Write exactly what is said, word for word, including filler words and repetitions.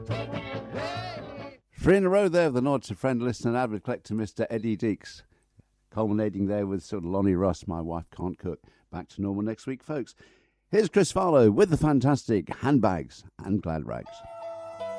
Three in a row there, the nod to friend, listener, and avid collector, Mister Eddie Deeks. Culminating there with sort of Lonnie Russ, My Wife Can't Cook. Back to normal next week, folks. Here's Chris Farlow with the fantastic Handbags and Glad Rags.